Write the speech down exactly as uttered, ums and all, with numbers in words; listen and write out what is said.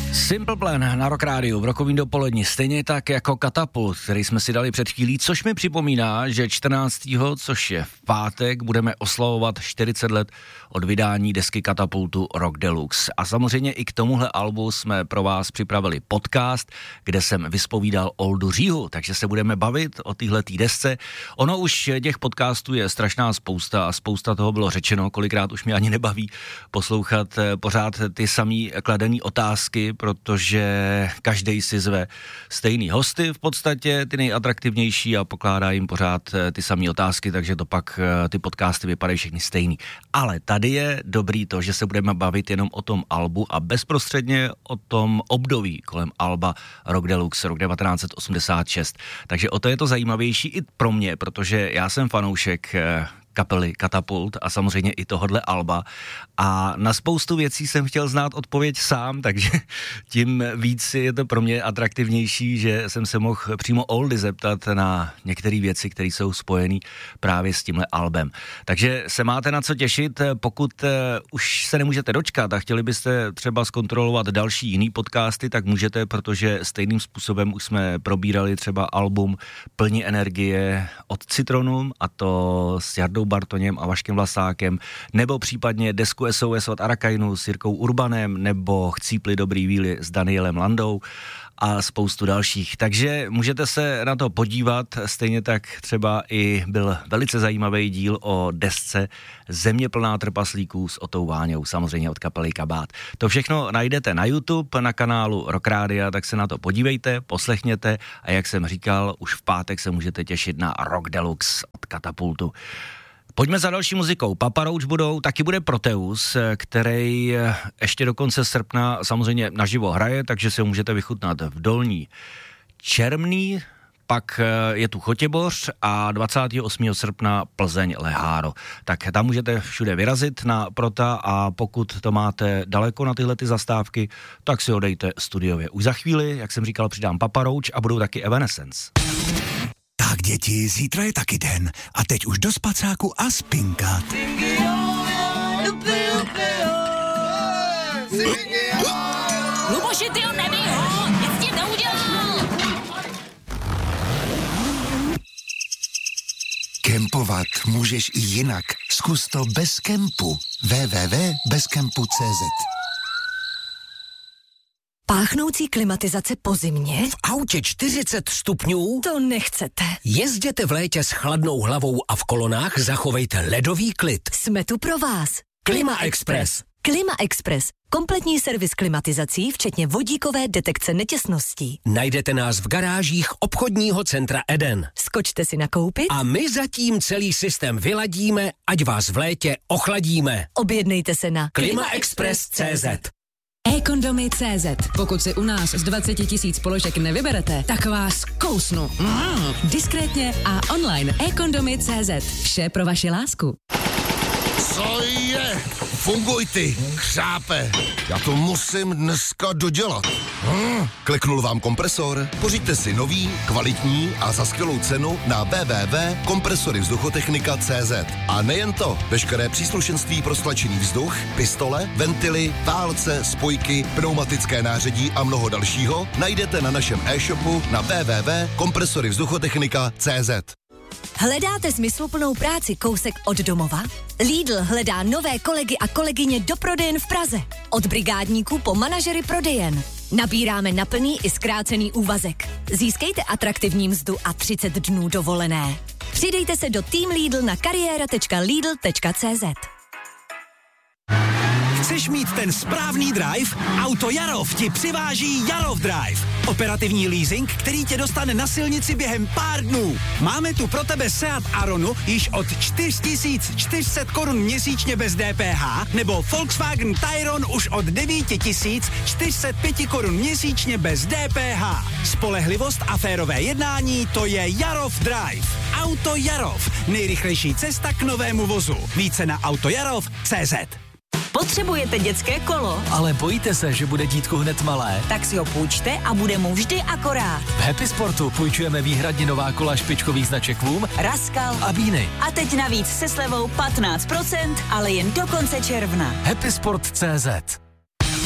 Simple Plan na Rock Rádiu v rokovým dopoledni, stejně tak jako Katapult, který jsme si dali před chvílí, což mi připomíná, že čtrnáctého což je v pátek, budeme oslavovat čtyřicet let od vydání desky Katapultu Rock Deluxe. A samozřejmě i k tomuhle albu jsme pro vás připravili podcast, kde jsem vyspovídal Oldu Říhu, takže se budeme bavit o téhletý desce. Ono už těch podcastů je strašná spousta a spousta toho bylo řečeno, kolikrát už mě ani nebaví poslouchat pořád ty samý kladený otázky, protože každej si zve stejný hosty v podstatě, ty nejatraktivnější a pokládá jim pořád ty samé otázky, takže to pak ty podcasty vypadají všechny stejný. Ale tady je dobrý to, že se budeme bavit jenom o tom albu a bezprostředně o tom období kolem alba Rock Deluxe, rok devatenáct set osmdesát šest. Takže o to je to zajímavější i pro mě, protože já jsem fanoušek kapely Katapult a samozřejmě i tohodle alba a na spoustu věcí jsem chtěl znát odpověď sám, takže tím víc je to pro mě atraktivnější, že jsem se mohl přímo Oldy zeptat na některé věci, které jsou spojené právě s tímhle albem. Takže se máte na co těšit, pokud už se nemůžete dočkat a chtěli byste třeba zkontrolovat další jiný podcasty, tak můžete, protože stejným způsobem už jsme probírali třeba album Plní energie od Citronum, a to s Jardou Bartoněm a Vaškem Vlasákem, nebo případně desku S O S od Arakainu s Jirkou Urbanem, nebo Chcípli dobrý víly s Danielem Landou a spoustu dalších. Takže můžete se na to podívat, stejně tak třeba i byl velice zajímavý díl o desce Země plná trpaslíků s Otou Váňou, samozřejmě od kapely Kabát. To všechno najdete na YouTube, na kanálu Rock Rádia, tak se na to podívejte, poslechněte a jak jsem říkal, už v pátek se můžete těšit na Rock Deluxe od Katapultu. Pojďme za další muzikou. Papa Roach budou, taky bude Proteus, který ještě do konce srpna samozřejmě naživo hraje, takže si ho můžete vychutnat v Dolní Čermný, pak je tu Chotěboř a dvacátého osmého srpna Plzeň Leháro. Tak tam můžete všude vyrazit na Prota a pokud to máte daleko na tyhle ty zastávky, tak si odejte studiově. Už za chvíli, jak jsem říkal, přidám Papa Roach a budou taky Evanescence. Tak děti, zítra je taky den a teď už do spacáku a spinkat. Luboši, ty ho nebij ho, nic ti neudělal. Kempovat můžeš i jinak. Zkus to bez kempu. w w w tečka bezkempu tečka cé zet. Páchnoucí klimatizace po zimě? V autě čtyřicet stupňů? To nechcete. Jezděte v létě s chladnou hlavou a v kolonách zachovejte ledový klid. Jsme tu pro vás. Klima Express. Klima Express. Kompletní servis klimatizací, včetně vodíkové detekce netěsností. Najdete nás v garážích obchodního centra Eden. Skočte si nakoupit a my zatím celý systém vyladíme, ať vás v létě ochladíme. Objednejte se na klima express tečka cé zet. e-kondomy tečka cé zet. Pokud si u nás z dvacet tisíc položek nevyberete, tak vás kousnu. Mm. Diskrétně a online. e-kondomy tečka cé zet. Vše pro vaši lásku. Co je? Funguj ty, chřápe. Já to musím dneska dodělat. Hm. Kliknul vám kompresor? Pořiďte si nový, kvalitní a za skvělou cenu na w w w tečka kompresory vzduchotechnika tečka cé zet. A nejen to, veškeré příslušenství pro stlačený vzduch, pistole, ventily, válce, spojky, pneumatické nářadí a mnoho dalšího najdete na našem e-shopu na w w w tečka kompresory vzduchotechnika tečka cé zet. Hledáte smysluplnou práci kousek od domova? Lidl hledá nové kolegy a kolegyně do prodejen v Praze. Od brigádníků po manažery prodejen. Nabíráme na plný i zkrácený úvazek. Získejte atraktivní mzdu a třicet dnů dovolené. Přidejte se do Team Lidl na kariéra tečka lidl tečka cé zet. Chceš mít ten správný drive? Auto Jarov ti přiváží Jarov Drive. Operativní leasing, který tě dostane na silnici během pár dnů. Máme tu pro tebe Seat Aronu již od čtyři tisíce čtyři sta korun měsíčně bez D P H nebo Volkswagen Tayron už od devět tisíc čtyři sta pět korun měsíčně bez D P H. Spolehlivost a férové jednání, to je Jarov Drive. Auto Jarov. Nejrychlejší cesta k novému vozu. Více na autojarov tečka cé zet. Potřebujete dětské kolo? Ale bojíte se, že bude dítku hned malé? Tak si ho půjčte a bude mu vždy akorát. V Happy Sportu půjčujeme výhradně nová kola špičkových značek Voom, Raskal a Bíny. A teď navíc se slevou patnáct procent, ale jen do konce června. Happy Sport tečka cé zet.